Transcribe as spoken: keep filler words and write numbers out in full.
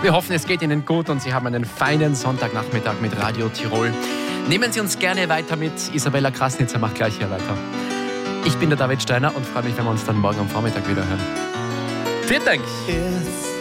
Wir hoffen, es geht Ihnen gut und Sie haben einen feinen Sonntagnachmittag mit Radio Tirol. Nehmen Sie uns gerne weiter mit. Isabella Krasnitzer macht gleich hier weiter. Ich bin der David Steiner und freue mich, wenn wir uns dann morgen am Vormittag wieder hören. Vielen Dank.